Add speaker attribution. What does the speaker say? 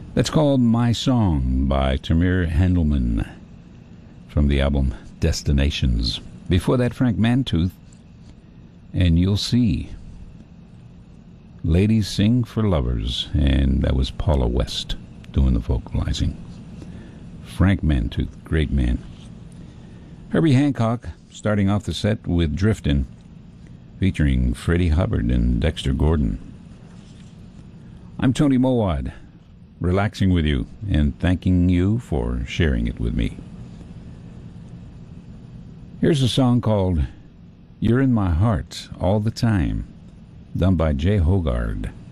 Speaker 1: That's called My Song by Tamir Handelman from the album Destinations. Before that, Frank Mantooth and You'll See. Ladies Sing for Lovers, and that was Paula West doing the vocalizing. Frank Mantooth, great man. Herbie Hancock starting off the set with Driftin', featuring Freddie Hubbard and Dexter Gordon. I'm Tony Mowad, relaxing with you and thanking you for sharing it with me. Here's a song called You're in My Heart All the Time, done by Jay Hogard.